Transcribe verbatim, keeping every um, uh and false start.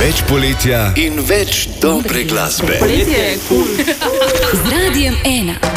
Več poletja in več dobre glasbe. Poletje je kul. Z Radijem ena.